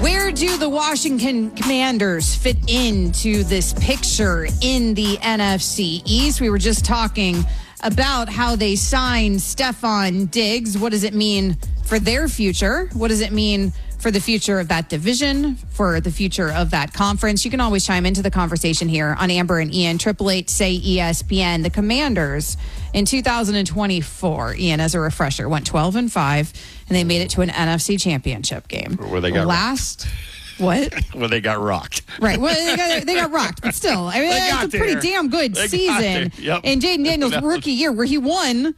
Where do the Washington Commanders fit into this picture in the NFC East? We were just talking about how they signed Stefon Diggs. What does it mean for their future? What does it mean for the future of that division, for the future of that conference? You can always chime into the conversation here on Amber and Ian, 888-SAY-ESPN. The Commanders in 2024, Ian, as a refresher, went 12-5, and they made it to an NFC championship game. Where they got What? Well, they got rocked. Right. Well, they got rocked, but still, I mean, it's a pretty damn good season. Yep. And Jaden Daniels' rookie year, where he won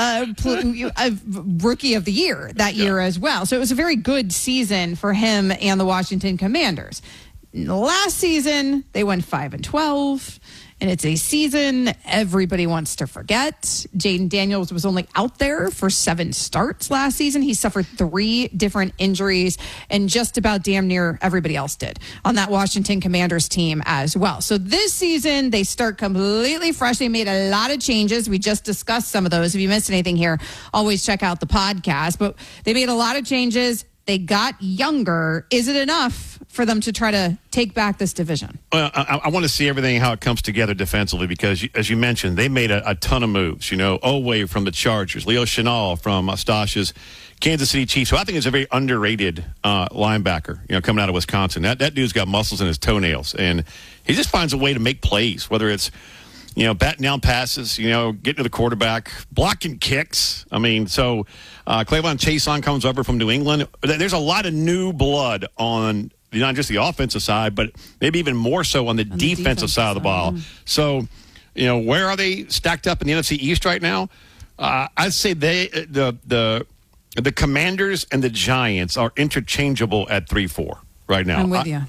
Rookie of the Year that year as well. So it was a very good season for him and the Washington Commanders. Last season, they went 5-12. And it's a season everybody wants to forget. Jaden Daniels was only out there for 7 starts last season. He suffered 3 different injuries, and just about damn near everybody else did on that Washington Commanders team as well. So this season, they start completely fresh. They made a lot of changes. We just discussed some of those. If you missed anything here, always check out the podcast. But they made a lot of changes. They got younger. Is it enough for them to try to take back this division? Well, I want to see everything, how it comes together defensively, because, as you mentioned, they made a ton of moves. You know, Oweh from the Chargers, Leo Chenal from Stash's Kansas City Chiefs, who I think is a very underrated linebacker, you know, coming out of Wisconsin. That dude's got muscles in his toenails, and he just finds a way to make plays, whether it's, you know, batting down passes, you know, getting to the quarterback, blocking kicks. I mean, so Clavon Chason comes over from New England. There's a lot of new blood on not just the offensive side, but maybe even more so on the defensive side of the ball. So, you know, where are they stacked up in the NFC East right now? I'd say the Commanders and the Giants are interchangeable at 3-4 right now. I'm with you.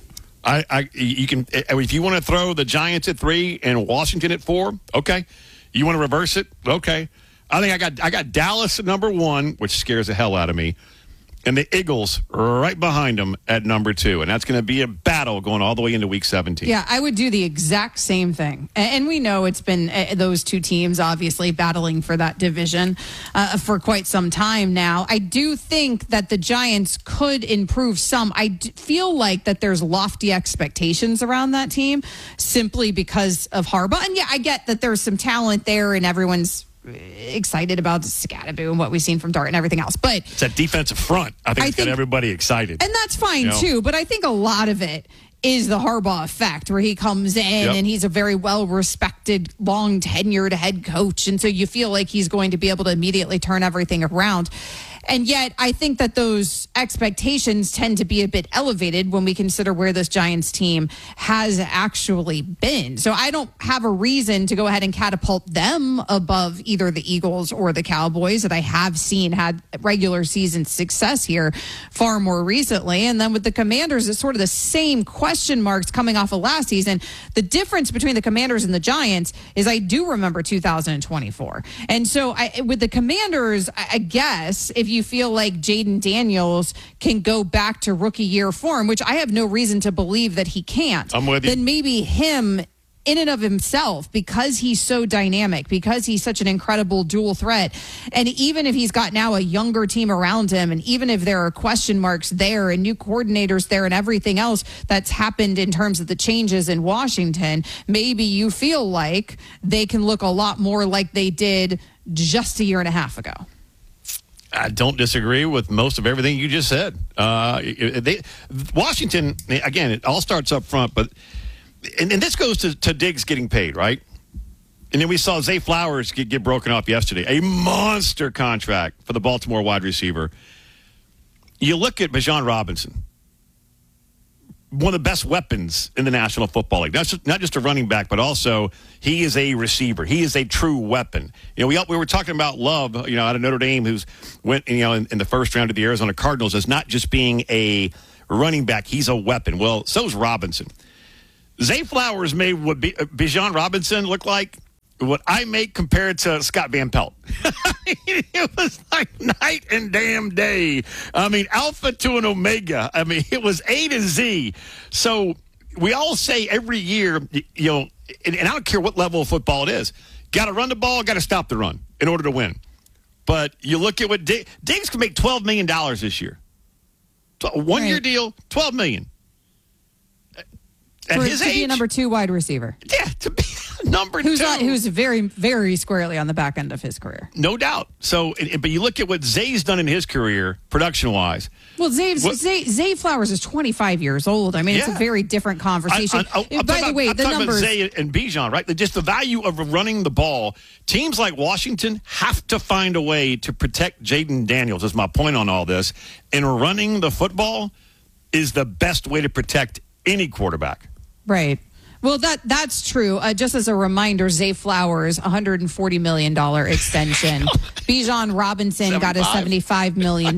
You can, if you want to throw the Giants at 3 and Washington at 4, okay. You want to reverse it, okay. I think I got Dallas at number 1, which scares the hell out of me, and the Eagles right behind them at number 2, and that's going to be a battle going all the way into Week 17. Yeah, I would do the exact same thing, and we know it's been those two teams obviously battling for that division for quite some time now. I do think that the Giants could improve some. I feel like that there's lofty expectations around that team simply because of Harbaugh, and yeah, I get that there's some talent there, and everyone's excited about Scatterboo and what we've seen from Dart and everything else. But it's that defensive front. I think it's got everybody excited. And that's fine, too. But I think a lot of it is the Harbaugh effect, where he comes in and he's a very well-respected, long-tenured head coach. And so you feel like he's going to be able to immediately turn everything around. And yet, I think that those expectations tend to be a bit elevated when we consider where this Giants team has actually been. So I don't have a reason to go ahead and catapult them above either the Eagles or the Cowboys that I have seen had regular season success here far more recently. And then with the Commanders, it's sort of the same question marks coming off of last season. The difference between the Commanders and the Giants is I do remember 2024. And so with the Commanders, I guess if you feel like Jaden Daniels can go back to rookie year form, which I have no reason to believe that he can't, I'm with you. Then maybe him in and of himself, because he's so dynamic, because he's such an incredible dual threat, and even if he's got now a younger team around him, and even if there are question marks there and new coordinators there and everything else that's happened in terms of the changes in Washington, maybe you feel like they can look a lot more like they did just a year and a half ago. I don't disagree with most of everything you just said. Washington, again, it all starts up front, but and this goes to Diggs getting paid, right? And then we saw Zay Flowers get broken off yesterday. A monster contract for the Baltimore wide receiver. You look at Bijan Robinson, one of the best weapons in the National Football League. Not just a running back, but also he is a receiver. He is a true weapon. You know, we were talking about Love, you know, out of Notre Dame, who's went, you know, in the first round of the Arizona Cardinals as not just being a running back. He's a weapon. Well, so's Robinson. Zay Flowers made what Bijan Robinson look like what I make compared to Scott Van Pelt. It was like night and damn day. I mean, alpha to an omega. I mean, it was A to Z. So we all say every year, you know, and I don't care what level of football it is, got to run the ball, got to stop the run in order to win. But you look at what Diggs can make $12 million this year. A 1-year deal, $12 million. At his age, be a number 2 wide receiver. Yeah, to be number 2. Who's very, very squarely on the back end of his career. No doubt. So, but you look at what Zay's done in his career, production-wise. Well, Zay Flowers is 25 years old. I mean, it's a very different conversation. By the way, the numbers. About Zay and Bijan, right? Just the value of running the ball. Teams like Washington have to find a way to protect Jaden Daniels, is my point on all this. And running the football is the best way to protect any quarterback. Right. Well, that's true. Just as a reminder, Zay Flowers, $140 million extension. Bijan Robinson got a $75 million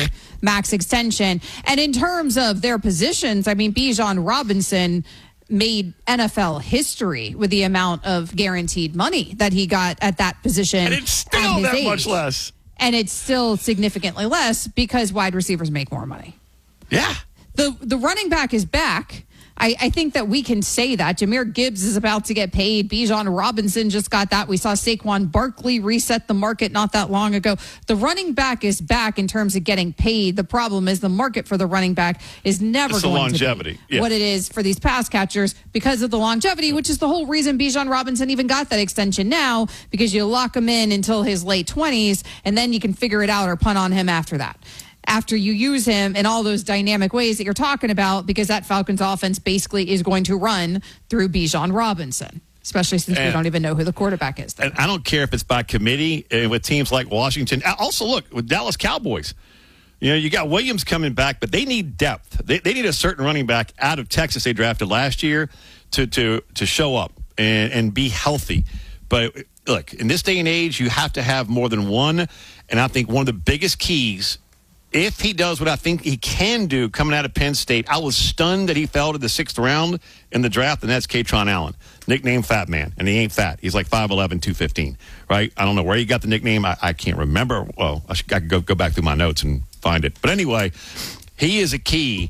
max extension. And in terms of their positions, I mean, Bijan Robinson made NFL history with the amount of guaranteed money that he got at that position. And it's still that much less. And it's still significantly less because wide receivers make more money. Yeah. The running back is back. I think that we can say that. Jahmyr Gibbs is about to get paid. Bijan Robinson just got that. We saw Saquon Barkley reset the market not that long ago. The running back is back in terms of getting paid. The problem is the market for the running back is never going to be what it is for these pass catchers because of the longevity, which is the whole reason Bijan Robinson even got that extension now, because you lock him in until his late 20s, and then you can figure it out or punt on him after that. After you use him in all those dynamic ways that you're talking about, because that Falcons offense basically is going to run through Bijan Robinson, especially since we don't even know who the quarterback is there. And I don't care if it's by committee with teams like Washington. Also, look, with Dallas Cowboys, you got Williams coming back, but they need depth. They need a certain running back out of Texas they drafted last year to show up and be healthy. But look, in this day and age, you have to have more than one. And I think one of the biggest keys, if he does what I think he can do coming out of Penn State, I was stunned that he fell to the 6th round in the draft, and that's Kaytron Allen, nicknamed Fat Man. And he ain't fat. He's like 5'11", 215, right? I don't know where he got the nickname. I can't remember. Well, I could go back through my notes and find it. But anyway, he is a key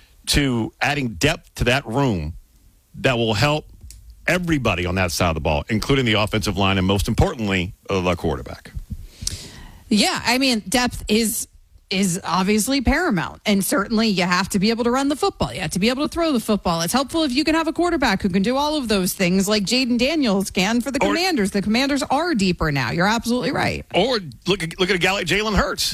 to adding depth to that room that will help everybody on that side of the ball, including the offensive line and, most importantly, the quarterback. Yeah, I mean, depth is obviously paramount. And certainly you have to be able to run the football. You have to be able to throw the football. It's helpful if you can have a quarterback who can do all of those things like Jaden Daniels can for the Commanders. The Commanders are deeper now. You're absolutely right. Or look at a guy like Jalen Hurts.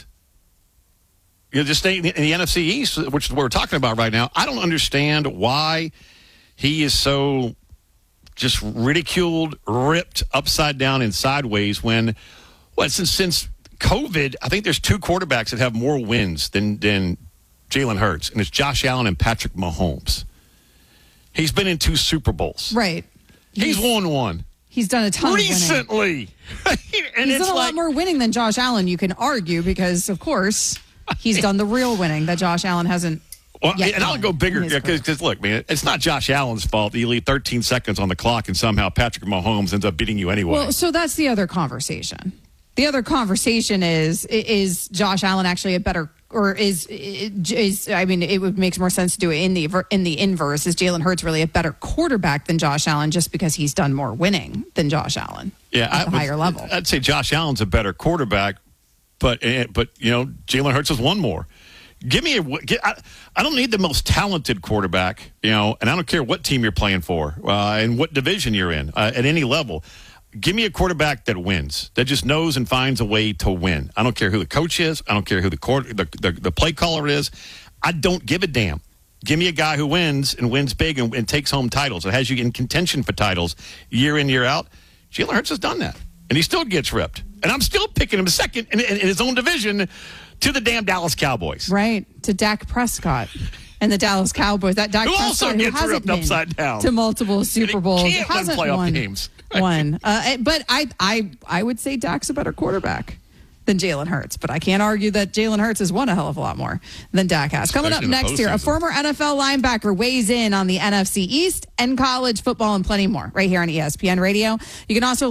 Just staying in the NFC East, which is what we're talking about right now. I don't understand why he is so just ridiculed, ripped upside down and sideways when, since COVID, I think there's 2 quarterbacks that have more wins than Jalen Hurts, and it's Josh Allen and Patrick Mahomes. He's been in 2 Super Bowls. Right. He's won one. He's done a ton recently. And he's done a lot more winning than Josh Allen, you can argue, because, of course, he's done the real winning that Josh Allen hasn't. Well, and I'll go bigger because, look, man, it's not Josh Allen's fault that you leave 13 seconds on the clock and somehow Patrick Mahomes ends up beating you anyway. Well, so that's the other conversation. The other conversation is Josh Allen actually a better, or is I mean, it would make more sense to do it in the inverse. Is Jalen Hurts really a better quarterback than Josh Allen just because he's done more winning than Josh Allen at the higher level? I'd say Josh Allen's a better quarterback, but Jalen Hurts has won more. I don't need the most talented quarterback, and I don't care what team you're playing for and what division you're in at any level. Give me a quarterback that wins, that just knows and finds a way to win. I don't care who the coach is. I don't care who the play caller is. I don't give a damn. Give me a guy who wins and wins big and takes home titles. It has you in contention for titles year in, year out. Jalen Hurts has done that, and he still gets ripped. And I'm still picking him second in his own division to the damn Dallas Cowboys. Right, to Dak Prescott. And the Dallas Cowboys, that Dak Prescott who hasn't been upside down to multiple Super Bowls, hasn't won games. But I would say Dak's a better quarterback than Jalen Hurts. But I can't argue that Jalen Hurts has won a hell of a lot more than Dak has. Coming up next here, a former NFL linebacker weighs in on the NFC East and college football and plenty more right here on ESPN Radio. You can also